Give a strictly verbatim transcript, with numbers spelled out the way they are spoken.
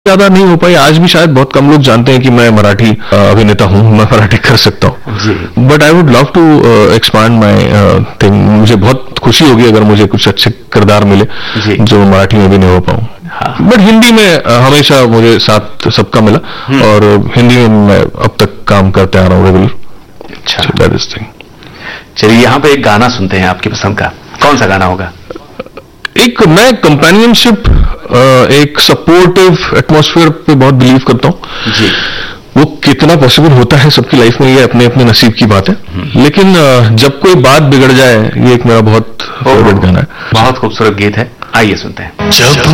ज्यादा नहीं हो पाई। आज भी शायद बहुत कम लोग जानते हैं कि मैं मराठी अभिनेता हूँ, मैं मराठी कर सकता हूँ। But I would love to expand my thing. मुझे बहुत खुशी होगी अगर मुझे कुछ अच्छे किरदार मिले जो मराठी में भी नहीं हो पाऊँ। बट हाँ। हिंदी में uh, हमेशा मुझे साथ सबका मिला और हिंदी में मैं अब तक काम करते आ रहा हूँ रेगुलर। अच्छा, दैट इज थिंग। चलिए यहाँ पे एक गाना सुनते हैं आपकी पसंद का। कौन सा गाना होगा? एक मैं कंपेनियनशिप, एक सपोर्टिव एटमॉस्फेयर पे बहुत बिलीव करता हूँ जी। वो कितना पॉसिबल होता है सबकी लाइफ में, ये अपने अपने नसीब की बात है। लेकिन जब कोई बात बिगड़ जाए, ये एक मेरा बहुत फेवरेट गाना है। बहुत खूबसूरत गीत है, आइए सुनते हैं।